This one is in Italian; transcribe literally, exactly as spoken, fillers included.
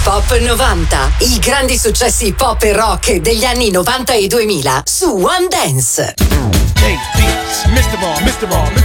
Pop novanta, i grandi successi pop e rock degli anni novanta e duemila su One Dance. Hey, beats, mister Ball, mister Ball,